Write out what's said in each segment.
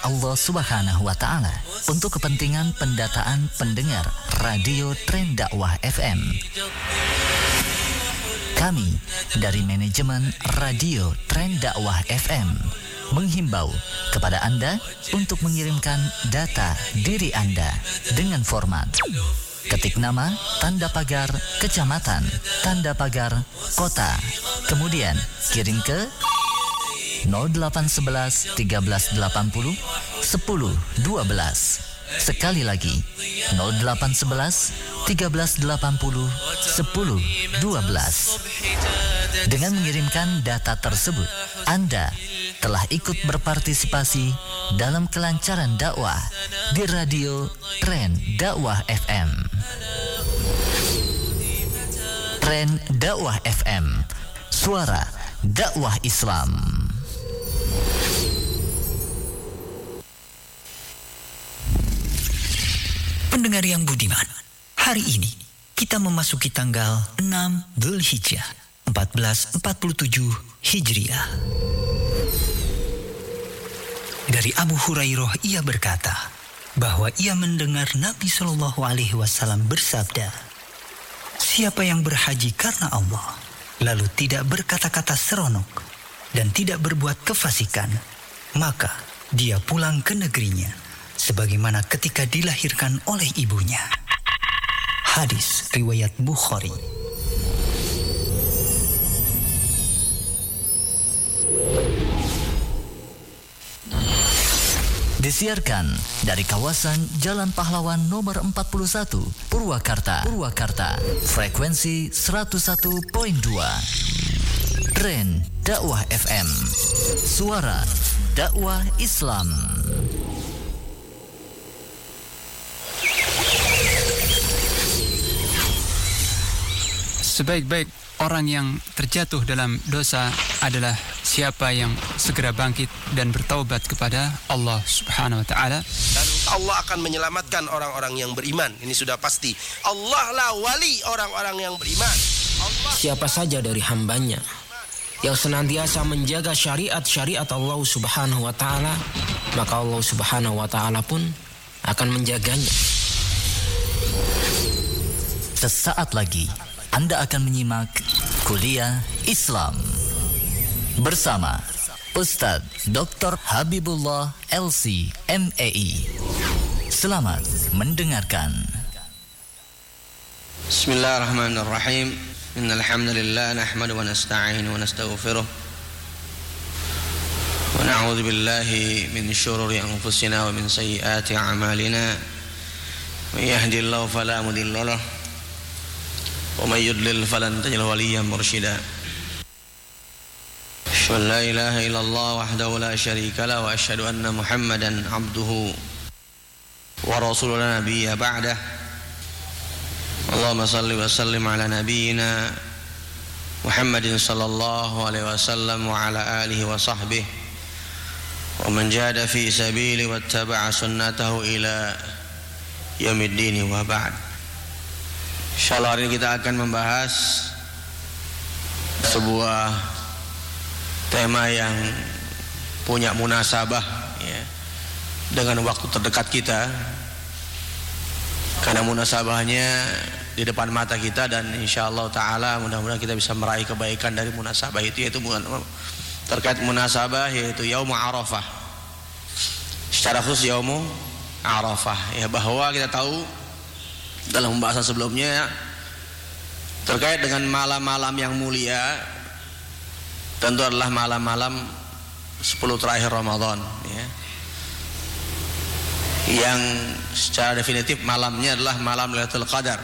Allah Subhanahu wa Ta'ala untuk kepentingan pendataan pendengar Radio Tren Dakwah FM. Kami dari manajemen Radio Tren Dakwah FM menghimbau kepada Anda untuk mengirimkan data diri Anda dengan format ketik nama, tanda pagar, kecamatan, tanda pagar, kota, kemudian kirim ke 0811 1380 10 12. Sekali lagi 0811 1380 10 12. Dengan mengirimkan data tersebut, Anda telah ikut berpartisipasi dalam kelancaran dakwah di Radio Tren Dakwah FM. Tren Dakwah FM, suara dakwah Islam. Pendengar yang budiman, hari ini kita memasuki tanggal 6 Dzulhijjah 1447 Hijriah. Dari Abu Hurairah ia berkata bahwa ia mendengar Nabi Shallallahu Alaihi Wasallam bersabda, siapa yang berhaji karena Allah lalu tidak berkata-kata seronok dan tidak berbuat kefasikan, maka dia pulang ke negerinya sebagaimana ketika dilahirkan oleh ibunya. Hadis riwayat Bukhari. Disiarkan dari kawasan Jalan Pahlawan nomor 41, Purwakarta. Frekuensi 101.2. Tren Dakwah FM, suara dakwah Islam. Sebaik-baik orang yang terjatuh dalam dosa adalah siapa yang segera bangkit dan bertaubat kepada Allah Subhanahu wa Ta'ala. Dan Allah akan menyelamatkan orang-orang yang beriman. Ini sudah pasti. Allah lah wali orang-orang yang beriman. Siapa saja dari hambanya yang senantiasa menjaga syariat-syariat Allah Subhanahu wa Ta'ala, maka Allah Subhanahu wa Ta'ala pun akan menjaganya. Sesaat lagi Anda akan menyimak Kuliah Islam bersama Ustadz Dr. Habibullah LC MEI. Selamat mendengarkan. Bismillahirrahmanirrahim. Innal hamdalillah nahmaduhu wa nasta'inuhu wa nastaghfiruh. Wa na'udzu billahi min shururi anfusina wa min sayyiati a'malina. May yahdihillahu fala mudilla lahu wa may yudlil falan tajid waliyyan mursyida. Asyhadu an la ilaha illallah wahdahu la syarika lahu wa asyhadu anna Muhammadan abduhu wa rasuluhu la nabiyya ba'dah. Allahumma salli wa sallim ala nabiyyina Muhammadin sallallahu alaihi wasallam wa ala alihi wa sahbihi wa man jahada fi sabili wattaba'a sunnatahu ila yaumiddin wa ba'd. Insyaallah hari ini kita akan membahas sebuah tema yang punya munasabah ya, dengan waktu terdekat kita, karena munasabahnya di depan mata kita, dan insyaallah ta'ala mudah-mudahan kita bisa meraih kebaikan dari munasabah itu, yaitu terkait munasabah yaitu Yaum Arafah, secara khusus Yaum Arafah ya, bahwa kita tahu dalam pembahasan sebelumnya terkait dengan malam-malam yang mulia, tentu adalah malam-malam 10 terakhir Ramadan ya, yang secara definitif malamnya adalah malam Lailatul Qadar.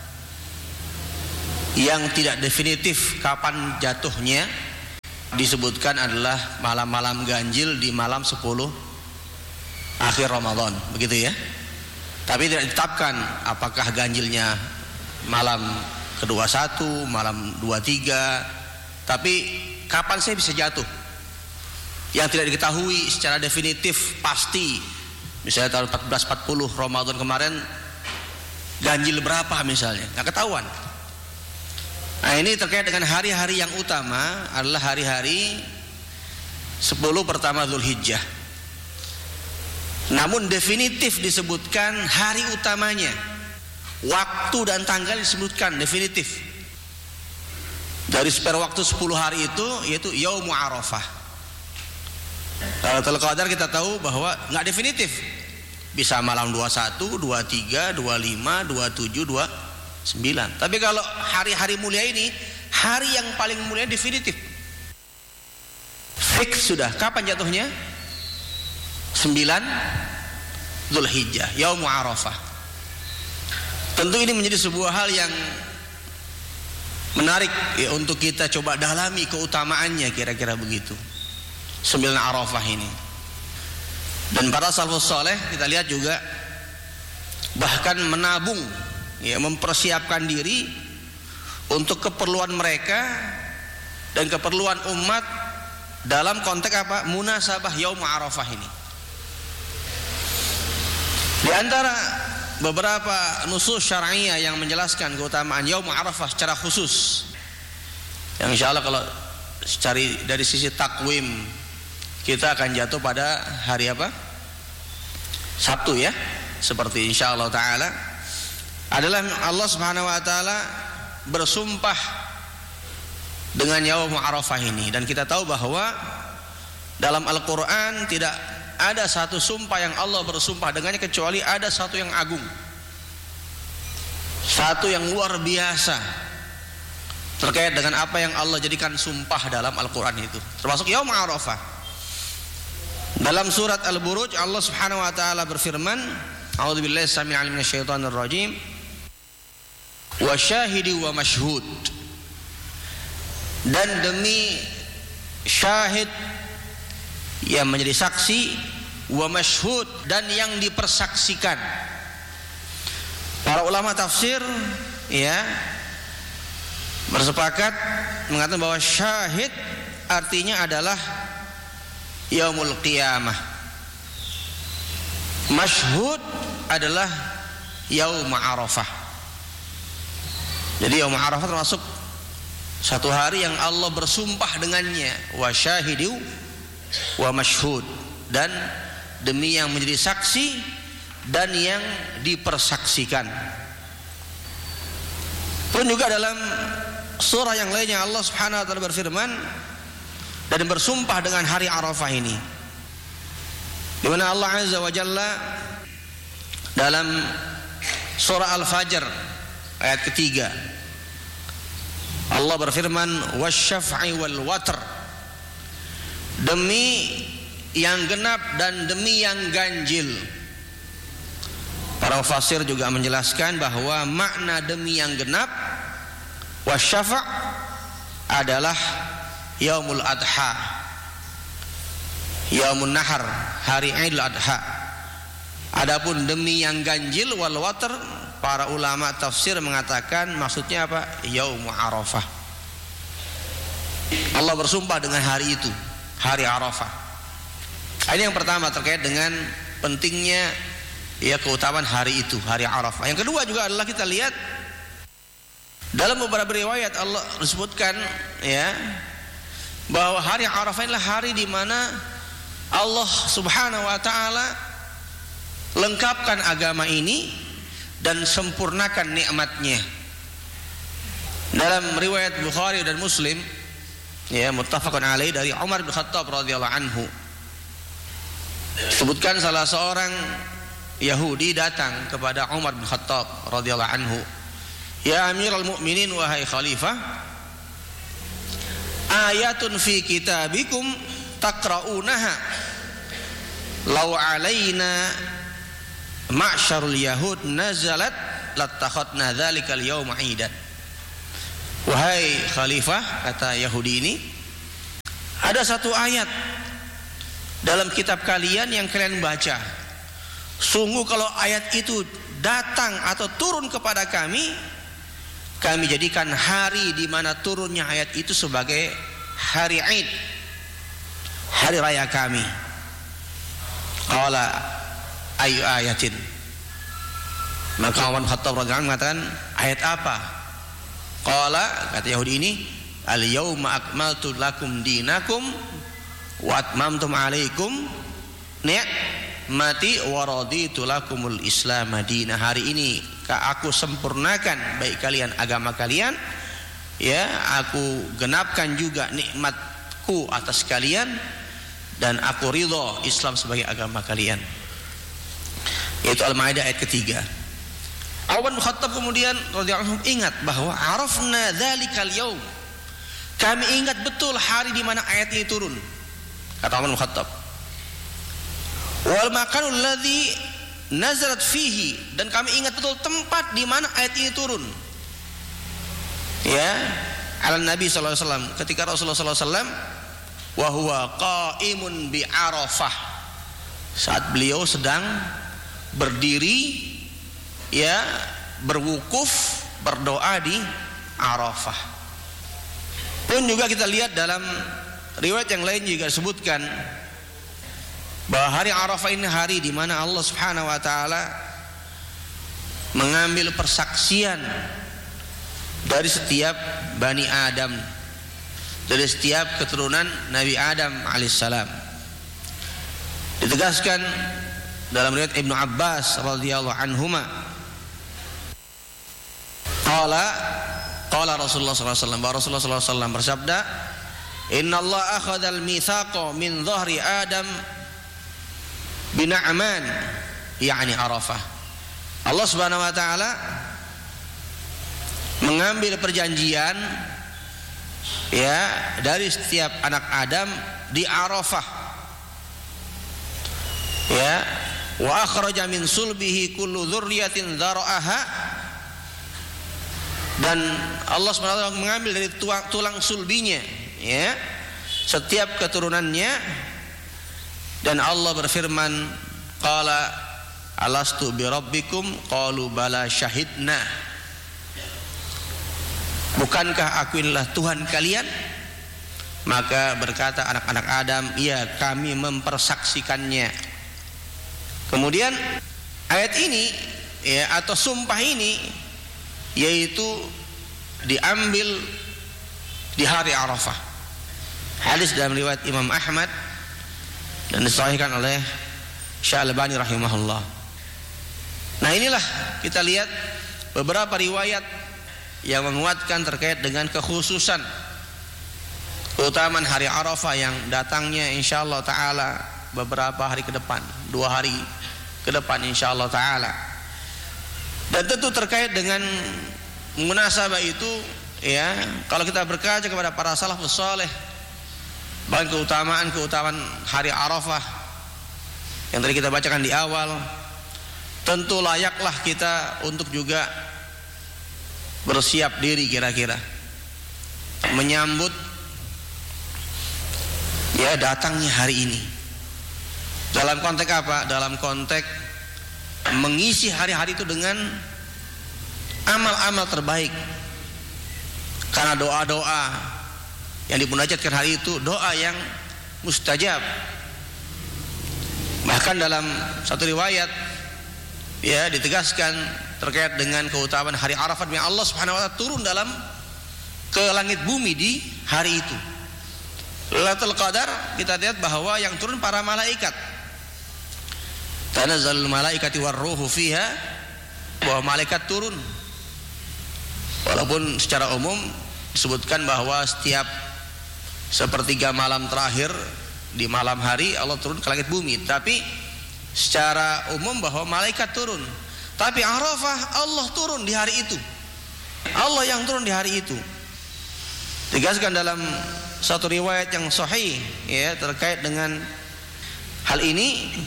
Yang tidak definitif kapan jatuhnya disebutkan adalah malam-malam ganjil di malam 10 akhir Ramadan, begitu ya. Tapi tidak ditetapkan apakah ganjilnya malam ke-21, malam 23, tapi kapan saya bisa jatuh. Yang tidak diketahui secara definitif pasti, misalnya tahun 1440 Ramadan kemarin ganjil berapa misalnya, nggak ketahuan. Nah ini terkait dengan hari-hari yang utama adalah hari-hari 10 pertama Dzulhijjah. Namun definitif disebutkan hari utamanya, waktu dan tanggal disebutkan definitif. Dari spare waktu 10 hari itu yaitu Yaumul Arafah. Lailatul Qadar kita tahu bahwa nggak definitif. Bisa malam 21, 23, 25, 27, 29. Tapi kalau hari-hari mulia ini, hari yang paling mulia definitif. Fix sudah. Kapan jatuhnya? 9 Dzulhijjah, Yaumul Arafah. Tentu ini menjadi sebuah hal yang menarik ya, untuk kita coba dalami keutamaannya, kira-kira begitu. 9 Arafah ini. Dan para salafus saleh kita lihat juga bahkan menabung ya, mempersiapkan diri untuk keperluan mereka dan keperluan umat dalam konteks apa? Munasabah Yaumul Arafah ini. Di antara beberapa nusus syar'iyah yang menjelaskan keutamaan Yaumul Arafah secara khusus, yang insyaallah kalau cari dari sisi takwim kita akan jatuh pada hari apa? Sabtu ya, seperti insyaallah taala, adalah Allah Subhanahu wa taala bersumpah dengan Yaumul Arafah ini. Dan kita tahu bahwa dalam Al-Qur'an tidak ada satu sumpah yang Allah bersumpah dengannya kecuali ada satu yang agung, satu yang luar biasa terkait dengan apa yang Allah jadikan sumpah dalam Al-Qur'an itu, termasuk Yaumul Arafah. Dalam surat Al-Buruj Allah Subhanahu wa taala berfirman, A'udzubillahi samil alim minasyaitonir rajim. Wa syahidi wa masyhud. Dan demi syahid yang menjadi saksi, wa masyhud, dan yang dipersaksikan. Para ulama tafsir ya bersepakat mengatakan bahwa syahid artinya adalah Yaumul Qiyamah. Masyhud adalah Yaumul Arafah. Jadi Yaumul Arafah termasuk satu hari yang Allah bersumpah dengannya, wa syahidu wa masyhud, dan demi yang menjadi saksi dan yang dipersaksikan. Pun juga dalam surah yang lainnya Allah Subhanahu wa taala berfirman dan bersumpah dengan hari Arafah ini, di mana Allah Azza wa Jalla dalam surah Al-Fajr ayat ketiga Allah berfirman, wasyaf'i wal watr, demi yang genap dan demi yang ganjil. Para mufassir juga menjelaskan bahwa makna demi yang genap wasyafa' adalah Yaumul Adha, Yaumun Nahar, hari Idul Adha. Adapun demi yang ganjil wal watr, para ulama tafsir mengatakan maksudnya apa? Yaumul Arafah. Allah bersumpah dengan hari itu, hari Arafah. Ini yang pertama terkait dengan pentingnya ya keutamaan hari itu, hari Arafah. Yang kedua juga adalah kita lihat dalam beberapa riwayat Allah disebutkan ya bahwa hari Arafah adalah hari di mana Allah Subhanahu wa taala lengkapkan agama ini dan sempurnakan nikmatnya. Dalam riwayat Bukhari dan Muslim ya muttafaqun alaih dari Umar bin Khattab radhiyallahu anhu, sebutkan salah seorang Yahudi datang kepada Umar bin Khattab radhiyallahu anhu, ya Amirul Mukminin, wahai khalifah, ayatun fi kitabikum taqra'unaha law alaina ma'syarul yahud nazalat lattakhadna dzalikal yawma 'idan. Wahai khalifah, kata Yahudi ini, ada satu ayat dalam kitab kalian yang kalian baca. Sungguh kalau ayat itu datang atau turun kepada kami, kami jadikan hari di mana turunnya ayat itu sebagai hari Id, hari raya kami. Qala ayu ayatin, maka Umar bin Khattab radhiyallahu anhu mengatakan, ayat apa? Qala, kata Yahudi ini, al yauma akmaltu lakum dinakum wa atmamtum alaikum mati, wa raditu lakumul Islam madinah. Hari ini aku sempurnakan bagi kalian agama kalian, ya, aku genapkan juga nikmatku atas kalian, dan aku ridho Islam sebagai agama kalian. Yaitu Al-Maidah ayat ketiga. Umar bin Khattab kemudian radhiyallahu anhu ingat bahwa arafna dzalikal yaum, kami ingat betul hari di mana ayat ini turun. Kata Umar bin Khattab, wal makanul ladzi nazalat fihi, dan kami ingat betul tempat di mana ayat ini turun. Ya, ala Nabi sallallahu alaihi wasallam, ketika Rasulullah sallallahu alaihi wasallam wa huwa qaimun bi Arafah, saat beliau sedang berdiri, ya, berwukuf, berdoa di Arafah. Pun juga kita lihat dalam riwayat yang lain juga disebutkan bahwa hari Arafah ini hari di mana Allah Subhanahu wa taala mengambil persaksian dari setiap Bani Adam, dari setiap keturunan Nabi Adam alaihissalam. Ditegaskan dalam riwayat Ibnu Abbas radhiyallahu anhuma, qala Rasulullah sallallahu alaihi wasallam, Rasulullah sallallahu alaihi wasallam bersabda, innallaha akhadhal mitsaqa min dhahri Adam bina'man, yakni Arafah. Allah Subhanahu wa taala mengambil perjanjian, ya, dari setiap anak Adam di Arafah, ya, wa akhraja min sulbihi kullu dzurriyyatin dzara'aha, dan Allah SWT mengambil dari tulang sulbinya, ya, setiap keturunannya, dan Allah berfirman, qala alastu bi rabbikum qalu bala syahidna, bukankah aku inilah Tuhan kalian? Maka berkata anak-anak Adam, iya, kami mempersaksikannya. Kemudian ayat ini, ya, atau sumpah ini, yaitu diambil di hari Arafah. Hadis dalam riwayat Imam Ahmad dan disahihkan oleh Syalbani rahimahullah. Nah, inilah kita lihat beberapa riwayat yang menguatkan terkait dengan kekhususan keutamaan hari Arafah yang datangnya insyaallah taala beberapa hari ke depan, 2 hari ke depan insyaallah taala. Dan tentu terkait dengan munasabah itu, ya, kalau kita berkaca kepada para salafus saleh, bahkan keutamaan hari Arafah yang tadi kita bacakan di awal, tentu layaklah kita untuk juga bersiap diri kira-kira menyambut, ya, datangnya hari ini. Dalam konteks apa? Dalam konteks mengisi hari-hari itu dengan amal-amal terbaik. Karena doa-doa yang dimunajatkan hari itu doa yang mustajab. Bahkan dalam satu riwayat, ya, ditegaskan terkait dengan keutamaan hari Arafah, yang Allah Subhanahu wa taala turun ke langit bumi di hari itu. Lailatul Qadar, kita lihat bahwa yang turun para malaikat. Tanazzalul malaikati warruhu fiha, bahwa malaikat turun. Walaupun secara umum disebutkan bahwa setiap sepertiga malam terakhir di malam hari Allah turun ke langit bumi, tapi secara umum bahwa malaikat turun. Tapi Arafah Allah turun di hari itu. Allah yang turun di hari itu. Ditegaskan dalam satu riwayat yang sahih, ya, terkait dengan hal ini,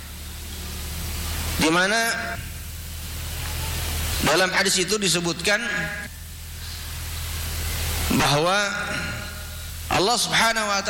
di mana dalam hadis itu disebutkan bahwa Allah Subhanahu wa taala